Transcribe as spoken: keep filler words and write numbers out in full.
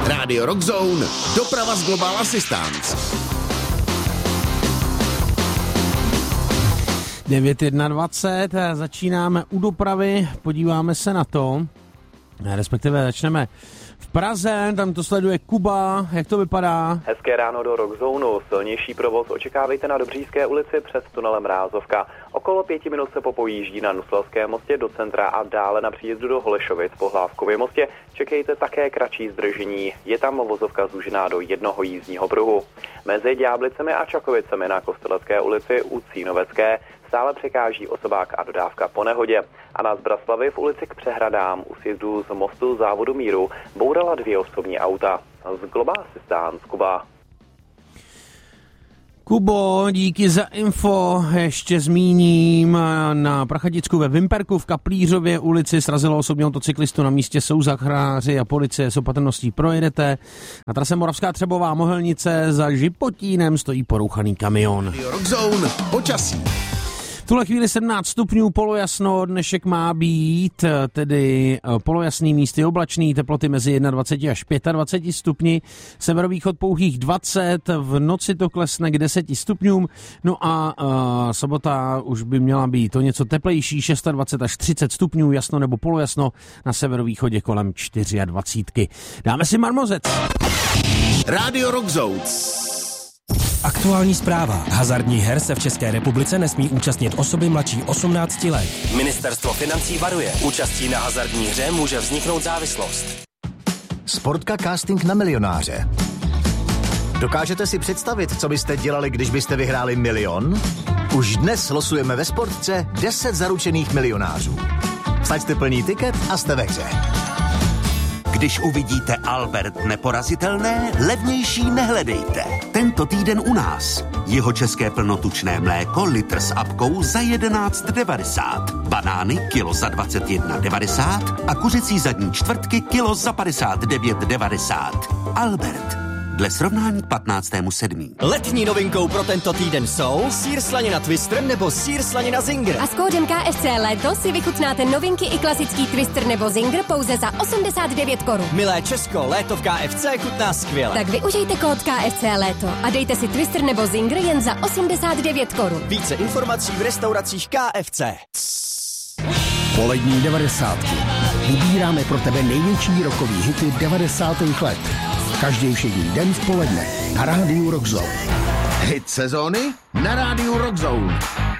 Rádio Rock Zone, doprava z Global Assistance. devět dvacet jedna, začínáme u dopravy, podíváme se na to, respektive začneme v Praze, tam to sleduje Kuba, jak to vypadá? Hezké ráno do Rock Zoneu, silnější provoz očekávejte na Dobříšské ulici před tunelem Rázovka. Okolo pěti minut se popojíždí na Nuslelském mostě do centra a dále na příjezdu do Holešovic po Hlávkově mostě. Čekejte také kratší zdržení, je tam vozovka zúžená do jednoho jízdního pruhu. Mezi Ďáblicemi a Čakovicemi na Kostelecké ulici u Cínovecké stále překáží osobák a dodávka po nehodě. A na Zbraslavi v ulici k Přehradám u sjezdu z mostu Závodu míru bourala dvě osobní auta. Z Global Assistance, Kuba. Kubo, díky za info. Ještě zmíním, na Prachaticku ve Vimperku v Kaplířově ulici srazilo osobního motocyklistu, na místě jsou záchranáři a policie, s opatrností projedete. Na trase Moravská Třebová Mohelnice za Žipotínem stojí porouchaný kamion. Rock Zone, počasí. V tuhle chvíli sedmnáct stupňů, polojasno, dnešek má být, tedy polojasný, místy oblačný, teploty mezi dvacet jedna až dvacet pět stupni, severovýchod pouhých dvacet, v noci to klesne k deseti stupňům, no a uh, sobota už by měla být o něco teplejší, dvacet šest až třicet stupňů, jasno nebo polojasno, na severovýchodě kolem dvacet čtyři. Dáme si marmozec. Rádio Rock Zone. Aktuální zpráva. Hazardních her se v České republice nesmí účastnit osoby mladší osmnácti let. Ministerstvo financí varuje. Účastí na hazardní hře může vzniknout závislost. Sportka casting na milionáře. Dokážete si představit, co byste dělali, když byste vyhráli milion? Už dnes losujeme ve Sportce deset zaručených milionářů. Vsaďte plný tiket a jste ve hře. Když uvidíte Albert neporazitelné, levnější nehledejte. Tento týden u nás. Jeho české plnotučné mléko litr s apkou za jedenáct devadesát. Banány kilo za dvacet jedna devadesát a kuřecí zadní čtvrtky kilo za padesát devět devadesát. Albert. Dle srovnání k patnáctému sedmého Letní novinkou pro tento týden jsou sýr slanina Twister nebo sýr slanina Zinger. A s kódem K F C Léto si vychutnáte novinky i klasický Twister nebo Zinger pouze za osmdesát devět korun. Milé Česko, léto v K F C chutná skvěle. Tak využijte kód K F C Léto a dejte si Twister nebo Zinger jen za osmdesát devět korun. Více informací v restauracích K F C. Polední devadesátky. Vybíráme pro tebe největší rockový hity devadesátých let. Každý všední den v poledne na Rádiu Rock Zone. Hit sezóny na Rádiu Rock Zone.